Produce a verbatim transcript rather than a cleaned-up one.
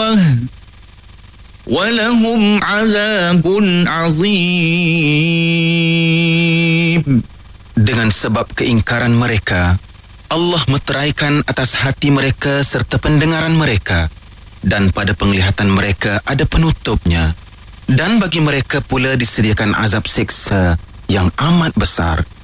وَلَهُمْ عَذَابٌ عَظِيمٌ. Dengan sebab keingkaran mereka, Allah meteraikan atas hati mereka serta pendengaran mereka, dan pada penglihatan mereka ada penutupnya, dan bagi mereka pula disediakan azab siksa yang amat besar.